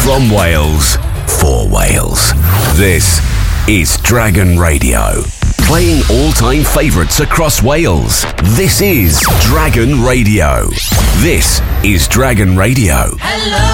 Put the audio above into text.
From Wales, for Wales. This is Dragon Radio. Playing all-time favourites across Wales. This is Dragon Radio. This is Dragon Radio. Hello.